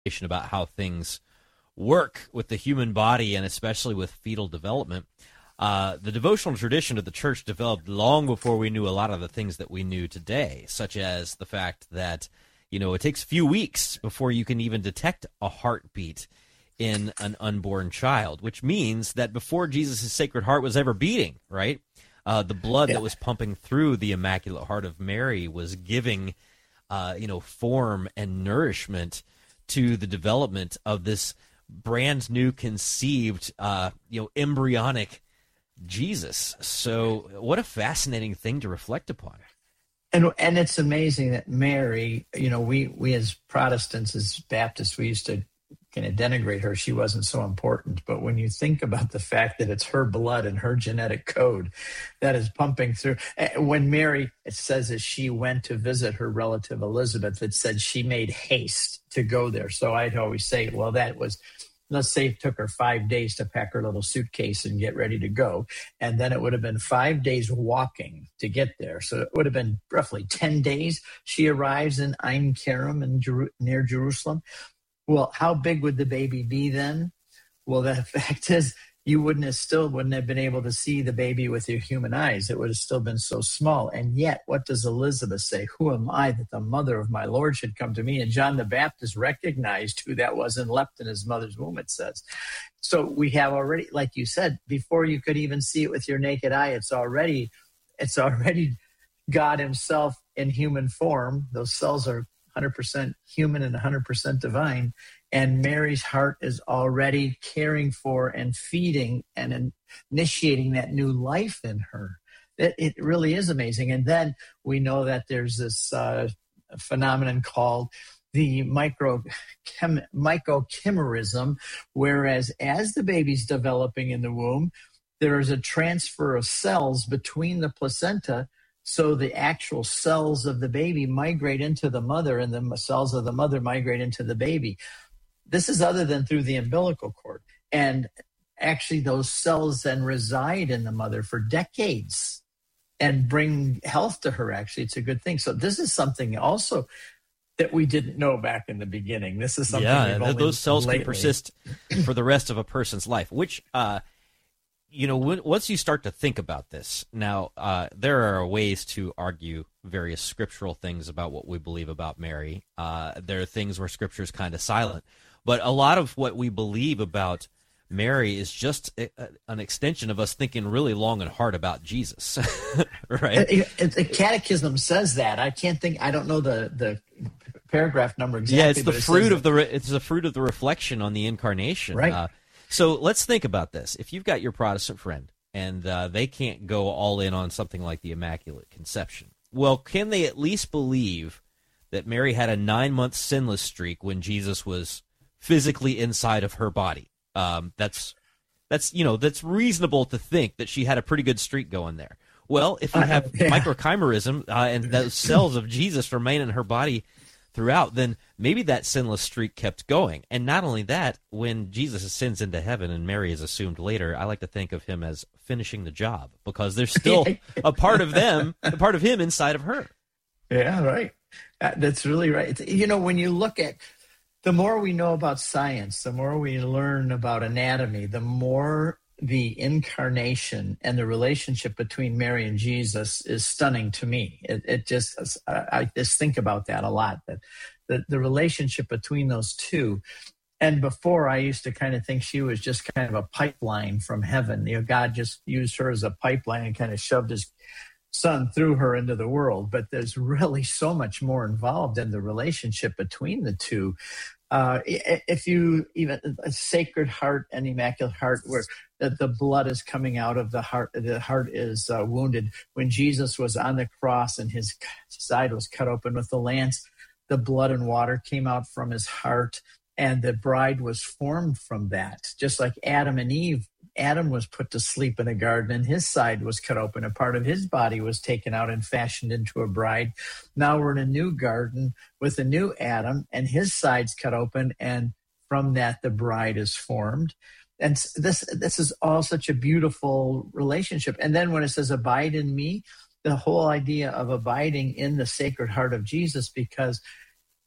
about how things work with the human body and especially with fetal development. The devotional tradition of the church developed long before we knew a lot of the things that we knew today, such as the fact that, it takes a few weeks before you can even detect a heartbeat in an unborn child, which means that before Jesus' Sacred Heart was ever beating, right, the blood that was pumping through the Immaculate Heart of Mary was giving, form and nourishment to the development of this brand new conceived, embryonic Jesus. So what a fascinating thing to reflect upon. And it's amazing that Mary, we as Protestants, as Baptists, we used to kind of denigrate her. She wasn't so important. But when you think about the fact that it's her blood and her genetic code that is pumping through. When Mary, it says that she went to visit her relative Elizabeth, it said she made haste to go there. So I'd always say, well, that was, let's say it took her 5 days to pack her little suitcase and get ready to go. And then it would have been 5 days walking to get there. So it would have been roughly 10 days. She arrives in Ein Kerem near Jerusalem. Well, how big would the baby be then? Well, the fact is, you wouldn't have been able to see the baby with your human eyes. It would have still been so small. And yet, what does Elizabeth say? Who am I that the mother of my Lord should come to me? And John the Baptist recognized who that was and leapt in his mother's womb, it says. So we have already, like you said, before you could even see it with your naked eye, it's already God himself in human form. Those cells are 100% human and 100% divine. And Mary's heart is already caring for and feeding and initiating that new life in her. It really is amazing. And then we know that there's this phenomenon called the microchimerism, whereas as the baby's developing in the womb, there is a transfer of cells between the placenta. So the actual cells of the baby migrate into the mother and the cells of the mother migrate into the baby. This is other than through the umbilical cord. And actually those cells then reside in the mother for decades and bring health to her. Actually, it's a good thing. So this is something also that we didn't know back in the beginning. This is something those cells lately can persist for the rest of a person's life, which once you start to think about this, now there are ways to argue various scriptural things about what we believe about Mary. There are things where Scripture is kind of silent. But a lot of what we believe about Mary is just an extension of us thinking really long and hard about Jesus, right? The Catechism says that. I don't know the paragraph number exactly. Yeah, it's the fruit of the reflection on the incarnation. Right. So let's think about this. If you've got your Protestant friend and they can't go all in on something like the Immaculate Conception, well, can they at least believe that Mary had a 9-month sinless streak when Jesus was physically inside of her body? That's reasonable to think that she had a pretty good streak going there. Well, if you have microchimerism and those cells of Jesus remain in her body throughout, then maybe that sinless streak kept going. And not only that, when Jesus ascends into heaven and Mary is assumed later, I like to think of him as finishing the job because there's still a part of him inside of her. Yeah, right. That's really right. When you look at the more we know about science, the more we learn about anatomy, the more the incarnation and the relationship between Mary and Jesus is stunning to me. I just think about that a lot, that the relationship between those two. And before, I used to kind of think she was just kind of a pipeline from heaven. God just used her as a pipeline and kind of shoved his son through her into the world. But there's really so much more involved in the relationship between the two. If you even a Sacred Heart and Immaculate Heart, where the blood is coming out of the heart is wounded. When Jesus was on the cross and his side was cut open with the lance, the blood and water came out from his heart, and the bride was formed from that. Just like Adam and Eve, Adam was put to sleep in a garden and his side was cut open. A part of his body was taken out and fashioned into a bride. Now we're in a new garden with a new Adam and his side's cut open, and from that the bride is formed. And this is all such a beautiful relationship. And then when it says abide in me, the whole idea of abiding in the Sacred Heart of Jesus, because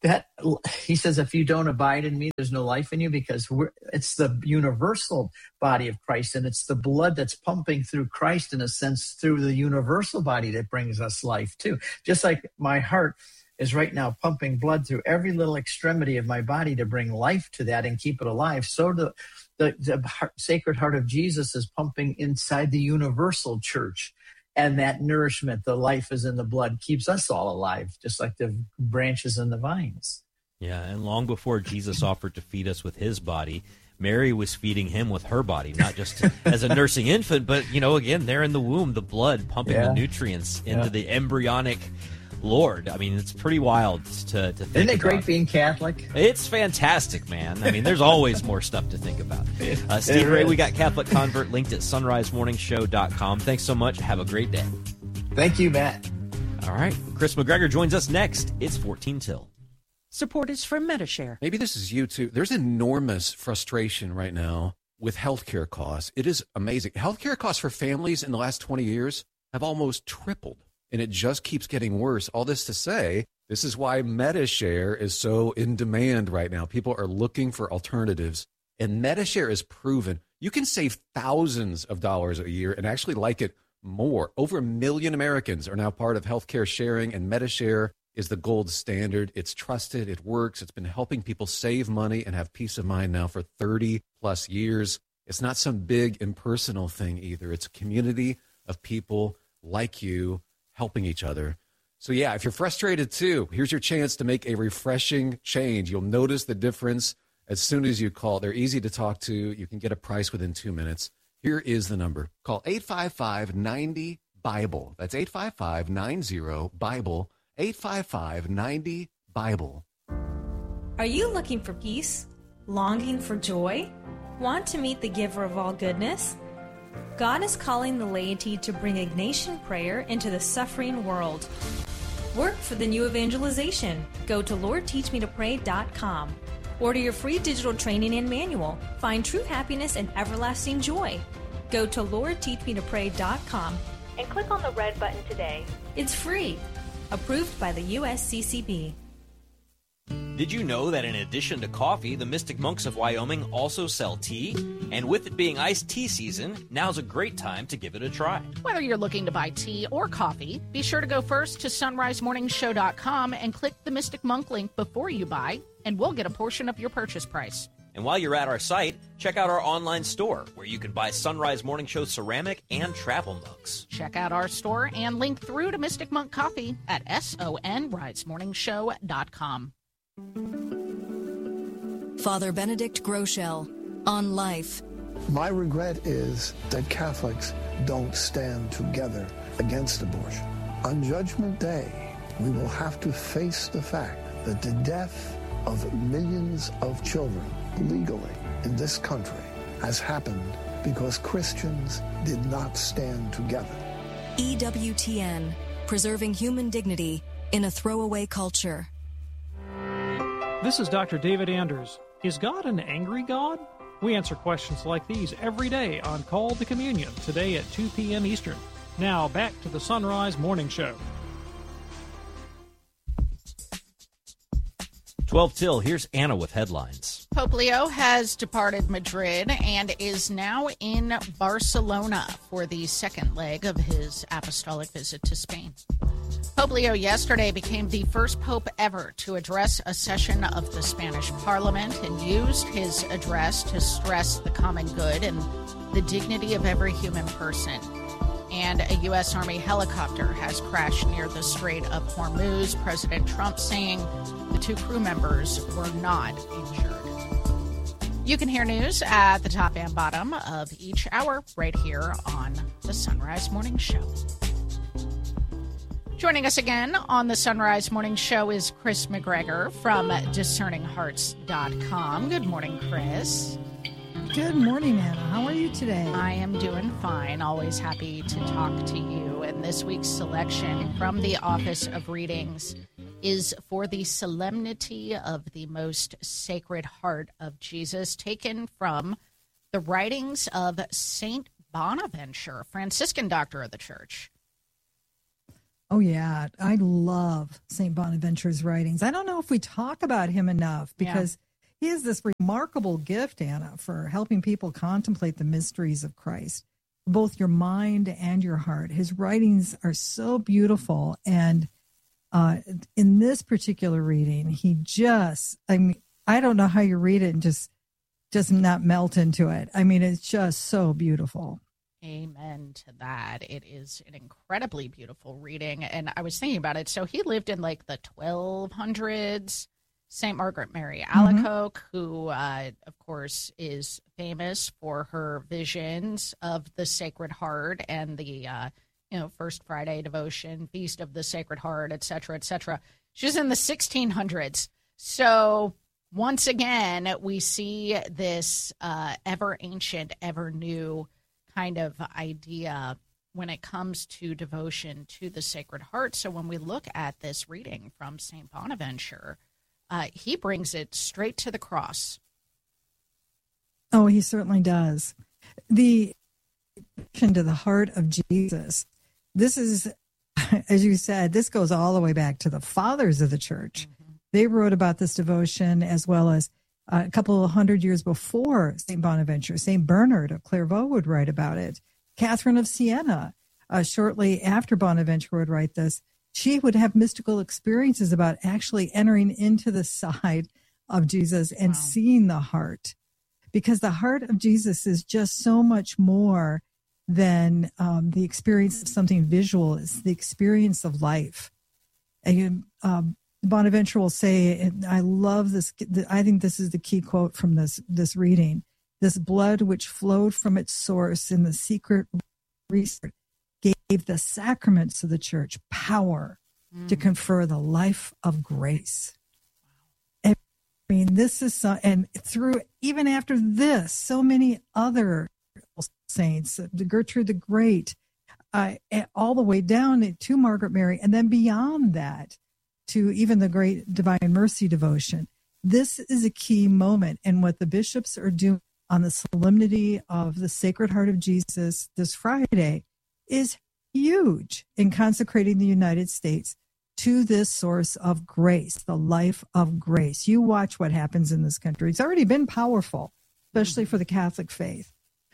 that he says, if you don't abide in me, there's no life in you, because it's the universal body of Christ, and it's the blood that's pumping through Christ, in a sense, through the universal body that brings us life too. Just like my heart is right now pumping blood through every little extremity of my body to bring life to that and keep it alive, so the Sacred Heart of Jesus is pumping inside the universal church. And that nourishment, the life is in the blood, keeps us all alive, just like the branches in the vines. Yeah, and long before Jesus offered to feed us with his body, Mary was feeding him with her body, not just as a nursing infant, but, again, there in the womb, the blood pumping the nutrients into the embryonic Lord. I mean, it's pretty wild to think about. Isn't it great being Catholic? It's fantastic, man. I mean, there's always more stuff to think about. Steve Ray, we got Catholic Convert linked at sunrisemorningshow.com. Thanks so much. Have a great day. Thank you, Matt. All right. Chris McGregor joins us next. It's 14 till. Support is from Medi-Share. Maybe this is you, too. There's enormous frustration right now with healthcare costs. It is amazing. Healthcare costs for families in the last 20 years have almost tripled. And it just keeps getting worse. All this to say, this is why Medi-Share is so in demand right now. People are looking for alternatives. And Medi-Share is proven you can save thousands of dollars a year and actually like it more. Over 1 million Americans are now part of healthcare sharing, and Medi-Share is the gold standard. It's trusted. It works. It's been helping people save money and have peace of mind now for 30 plus years. It's not some big impersonal thing either. It's a community of people like you helping each other. So yeah, if you're frustrated too, here's your chance to make a refreshing change. You'll notice the difference as soon as you call. They're easy to talk to. You can get a price within 2 minutes. Here is the number. Call 855-90-BIBLE. That's 855-90-BIBLE. 855-90-BIBLE. Are you looking for peace? Longing for joy? Want to meet the giver of all goodness? God is calling the laity to bring Ignatian prayer into the suffering world. Work for the new evangelization. Go to LordTeachMeToPray.com. Order your free digital training and manual. Find true happiness and everlasting joy. Go to LordTeachMeToPray.com and click on the red button today. It's free. Approved by the USCCB. Did you know that in addition to coffee, the Mystic Monks of Wyoming also sell tea? And with it being iced tea season, now's a great time to give it a try. Whether you're looking to buy tea or coffee, be sure to go first to sunrisemorningshow.com and click the Mystic Monk link before you buy, and we'll get a portion of your purchase price. And while you're at our site, check out our online store, where you can buy Sunrise Morning Show ceramic and travel mugs. Check out our store and link through to Mystic Monk Coffee at sonrisemorningshow.com. Father Benedict Groeschel on Life. My regret is that Catholics don't stand together against abortion. On Judgment Day, we will have to face the fact that the death of millions of children legally in this country has happened because Christians did not stand together. EWTN, preserving human dignity in a throwaway culture. This is Dr. David Anders. Is God an angry God? We answer questions like these every day on Call to Communion, today at 2 p.m. Eastern. Now, back to the Sunrise Morning Show. 12 till, here's Anna with headlines. Pope Leo has departed Madrid and is now in Barcelona for the second leg of his apostolic visit to Spain. Pope Leo yesterday became the first pope ever to address a session of the Spanish Parliament and used his address to stress the common good and the dignity of every human person. And a U.S. Army helicopter has crashed near the Strait of Hormuz, President Trump saying the two crew members were not injured. You can hear news at the top and bottom of each hour right here on the Sunrise Morning Show. Joining us again on the Sunrise Morning Show is Chris McGregor from DiscerningHearts.com. Good morning, Chris. Good morning, Anna. How are you today? I am doing fine. Always happy to talk to you. And this week's selection from the Office of Readings is for the Solemnity of the Most Sacred Heart of Jesus, taken from the writings of Saint Bonaventure, Franciscan doctor of the Church. Oh, yeah. I love St. Bonaventure's writings. I don't know if we talk about him enough because he has this remarkable gift, Anna, for helping people contemplate the mysteries of Christ, both your mind and your heart. His writings are so beautiful. And in this particular reading, I don't know how you read it and just not melt into it. I mean, it's just so beautiful. Amen to that. It is an incredibly beautiful reading. And I was thinking about it. So he lived in like the 1200s. St. Margaret Mary Alacoque, who, of course, is famous for her visions of the Sacred Heart and the, First Friday devotion, Feast of the Sacred Heart, et cetera, et cetera. She was in the 1600s. So once again, we see this ever ancient, ever new kind of idea when it comes to devotion to the Sacred Heart. So when we look at this reading from St. Bonaventure, he brings it straight to the cross. Oh, he certainly does. The devotion to the heart of Jesus, this is, as you said, this goes all the way back to the fathers of the church. Mm-hmm. They wrote about this devotion as well as a couple of hundred years before St. Bonaventure. St. Bernard of Clairvaux would write about it. Catherine of Siena, shortly after Bonaventure would write this, she would have mystical experiences about actually entering into the side of Jesus and seeing the heart. Because the heart of Jesus is just so much more than the experience of something visual. It's the experience of life. And Bonaventure will say, and I love this, I think this is the key quote from this reading, "This blood which flowed from its source in the secret research gave the sacraments of the church power to confer the life of grace." And, I mean, this is, and through, even after this, so many other saints, Gertrude the Great, all the way down to Margaret Mary, and then beyond that, to even the great Divine Mercy devotion. This is a key moment. And what the bishops are doing on the solemnity of the Sacred Heart of Jesus this Friday is huge in consecrating the United States to this source of grace, the life of grace. You watch what happens in this country. It's already been powerful, especially for the Catholic faith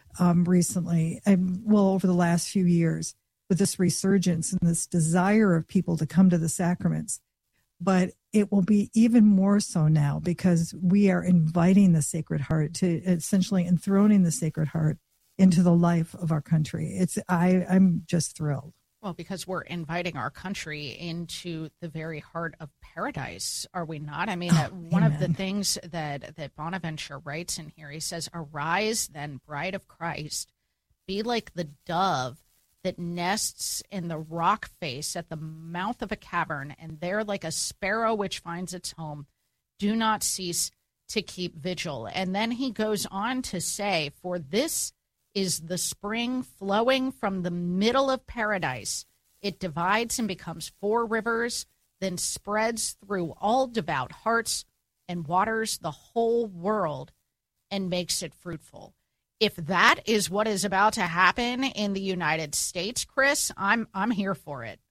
recently, and over the last few years, with this resurgence and this desire of people to come to the sacraments. But it will be even more so now because we are inviting the Sacred Heart, to essentially enthroning the Sacred Heart into the life of our country. I'm just thrilled. Well, because we're inviting our country into the very heart of paradise, are we not? I mean, one of the things that Bonaventure writes in here, he says, "Arise then, bride of Christ, be like the dove that nests in the rock face at the mouth of a cavern, and there, like a sparrow which finds its home, do not cease to keep vigil." And then he goes on to say, "For this is the spring flowing from the middle of paradise. It divides and becomes 4 rivers, then spreads through all devout hearts and waters the whole world and makes it fruitful." If that is what is about to happen in the United States, Chris, I'm here for it.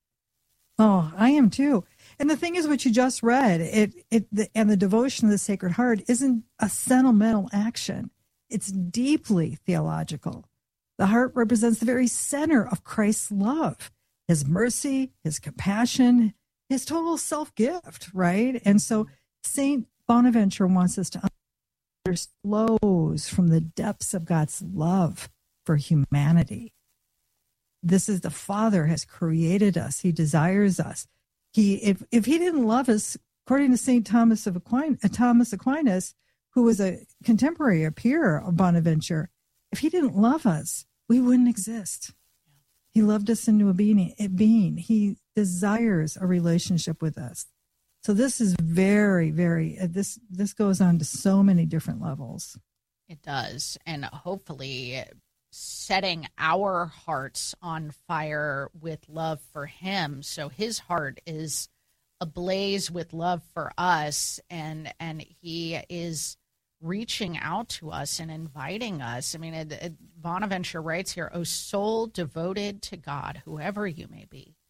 Oh, I am too. And the thing is, what you just read, and the devotion of the Sacred Heart isn't a sentimental action. It's deeply theological. The heart represents the very center of Christ's love, his mercy, his compassion, his total self-gift, right? And so St. Bonaventure wants us to flows from the depths of God's love for humanity. This is the Father has created us. He desires us. If he didn't love us, according to St. Thomas Aquinas, who was a contemporary, a peer of Bonaventure, if he didn't love us, we wouldn't exist. He loved us into a being. He desires a relationship with us. So this is very, very, this goes on to so many different levels. It does. And hopefully setting our hearts on fire with love for him. So his heart is ablaze with love for us. And he is reaching out to us and inviting us. I mean, Bonaventure writes here, "O soul devoted to God, whoever you may be,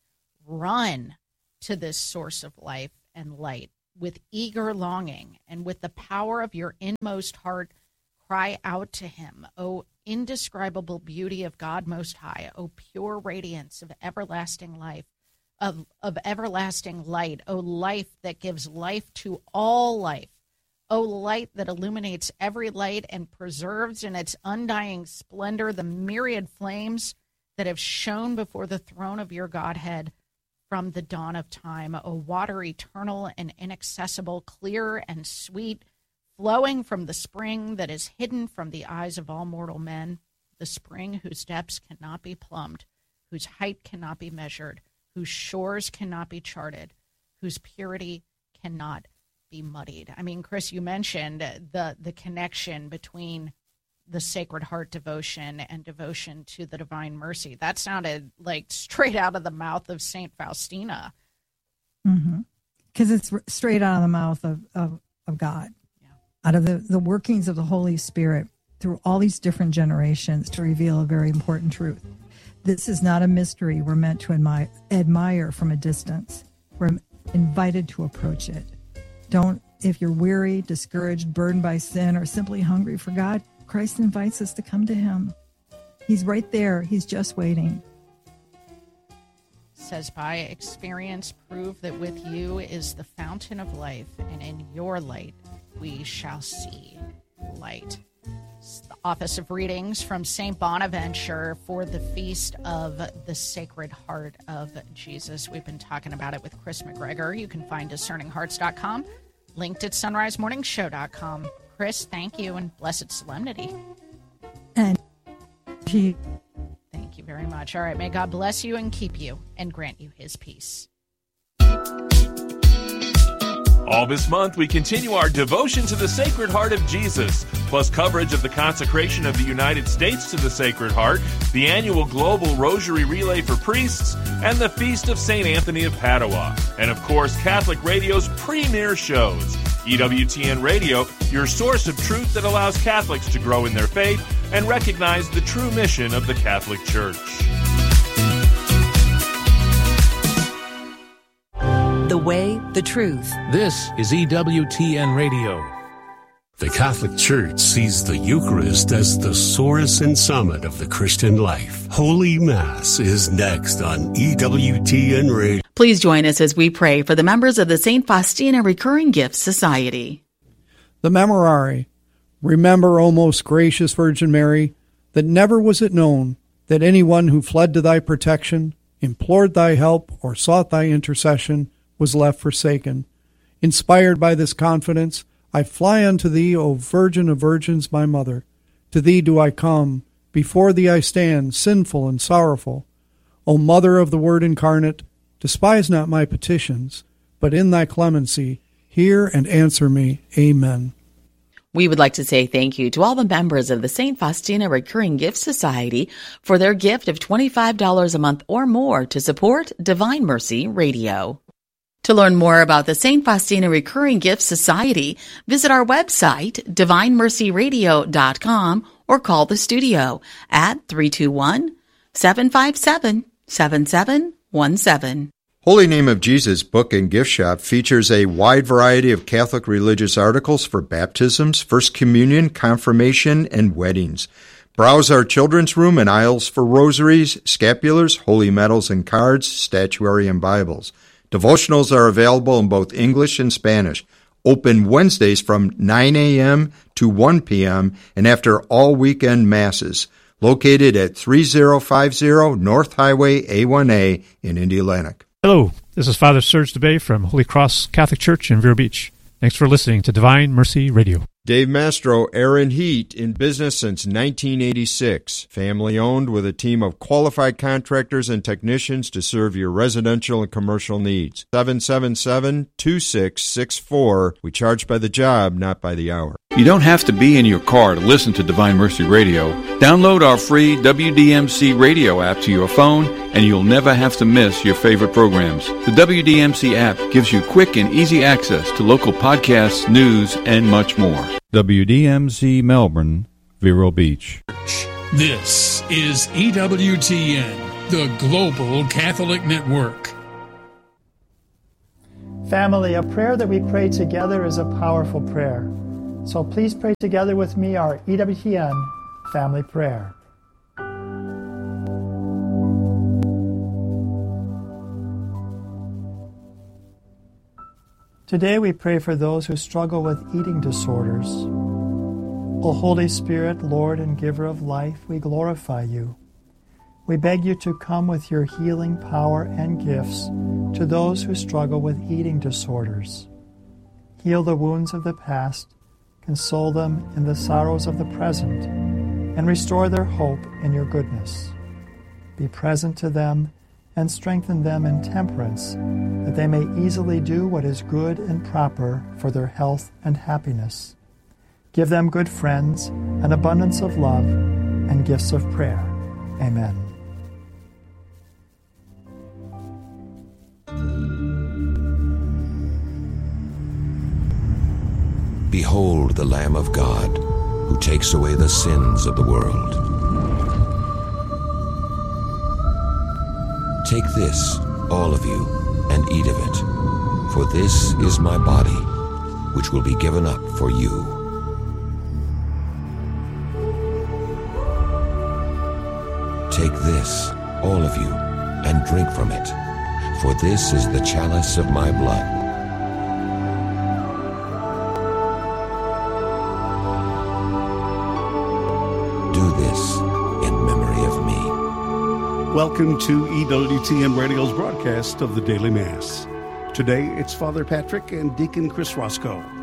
run to this source of life and light with eager longing, and with the power of your inmost heart, cry out to him. O indescribable beauty of God Most High, O pure radiance of everlasting life, of everlasting light, O life that gives life to all life, O light that illuminates every light and preserves in its undying splendor the myriad flames that have shone before the throne of your Godhead from the dawn of time, O water eternal and inaccessible, clear and sweet, flowing from the spring that is hidden from the eyes of all mortal men, the spring whose depths cannot be plumbed, whose height cannot be measured, whose shores cannot be charted, whose purity cannot be muddied. I mean, Chris, you mentioned the connection between the Sacred Heart devotion and devotion to the Divine Mercy. That sounded like straight out of the mouth of Saint Faustina. Because it's straight out of the mouth of God, out of the workings of the Holy Spirit through all these different generations to reveal a very important truth. This is not a mystery we're meant to admire from a distance. We're invited to approach it. If you're weary, discouraged, burdened by sin, or simply hungry for God, Christ invites us to come to him. He's right there. He's just waiting. Says, by experience, prove that with you is the fountain of life, and in your light we shall see light. It's the Office of Readings from St. Bonaventure for the Feast of the Sacred Heart of Jesus. We've been talking about it with Chris McGregor. You can find discerninghearts.com, linked at sunrisemorningshow.com. Chris, thank you, and blessed solemnity. And thank you very much. All right, may God bless you and keep you and grant you his peace. All this month, we continue our devotion to the Sacred Heart of Jesus, plus coverage of the consecration of the United States to the Sacred Heart, the annual Global Rosary Relay for Priests, and the Feast of St. Anthony of Padua. And, of course, Catholic Radio's premier shows. EWTN Radio, your source of truth that allows Catholics to grow in their faith and recognize the true mission of the Catholic Church. The way, the truth. This is EWTN Radio. The Catholic Church sees the Eucharist as the source and summit of the Christian life. Holy Mass is next on EWTN Radio. Please join us as we pray for the members of the St. Faustina Recurring Gifts Society. The Memorare. Remember, O most gracious Virgin Mary, that never was it known that anyone who fled to thy protection, implored thy help, or sought thy intercession was left forsaken. Inspired by this confidence, I fly unto thee, O Virgin of Virgins, my Mother. To thee do I come, before thee I stand, sinful and sorrowful. O Mother of the Word incarnate, despise not my petitions, but in thy clemency hear and answer me. Amen. We would like to say thank you to all the members of the St. Faustina Recurring Gift Society for their gift of $25 a month or more to support Divine Mercy Radio. To learn more about the St. Faustina Recurring Gift Society, visit our website, divinemercyradio.com, or call the studio at 321-757-7717. Holy Name of Jesus Book and Gift Shop features a wide variety of Catholic religious articles for baptisms, First Communion, confirmation, and weddings. Browse our children's room and aisles for rosaries, scapulars, holy medals and cards, statuary, and Bibles. Devotionals are available in both English and Spanish. Open Wednesdays from 9 a.m. to 1 p.m. and after all weekend masses. Located at 3050 North Highway A1A in Indialantic. Hello, this is Father Serge DeBay from Holy Cross Catholic Church in Vero Beach. Thanks for listening to Divine Mercy Radio. Dave Mastro, Aaron Heat, in business since 1986. Family owned with a team of qualified contractors and technicians to serve your residential and commercial needs. 777-2664. We charge by the job, not by the hour. You don't have to be in your car to listen to Divine Mercy Radio. Download our free WDMC radio app to your phone, and you'll never have to miss your favorite programs. The WDMC app gives you quick and easy access to local podcasts, news, and much more. WDMC Melbourne, Vero Beach. This is EWTN, the Global Catholic Network. Family, a prayer that we pray together is a powerful prayer. So please pray together with me our EWTN family prayer. Today we pray for those who struggle with eating disorders. O Holy Spirit, Lord and giver of life, we glorify you. We beg you to come with your healing power and gifts to those who struggle with eating disorders. Heal the wounds of the past, console them in the sorrows of the present, and restore their hope in your goodness. Be present to them and strengthen them in temperance, that they may easily do what is good and proper for their health and happiness. Give them good friends, an abundance of love, and gifts of prayer. Amen. Behold the Lamb of God, who takes away the sins of the world. Take this, all of you, and eat of it, for this is my body, which will be given up for you. Take this, all of you, and drink from it, for this is the chalice of my blood. Do this in memory of me. Welcome to EWTN Radio's broadcast of the Daily Mass. Today, it's Father Patrick and Deacon Chris Roscoe.